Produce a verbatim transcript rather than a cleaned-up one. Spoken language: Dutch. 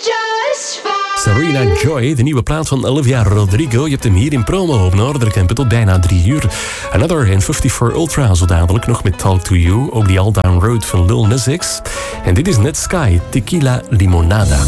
Serena Joy, de nieuwe plaat van Olivia Rodrigo. Je hebt hem hier in promo op Noorderkempen tot bijna drie uur. Another in vijfenvijftig Ultra, zo dadelijk nog met Talk to You. Ook die All Down Road van Lil Nas X. En dit is Net Sky, Tequila Limonada.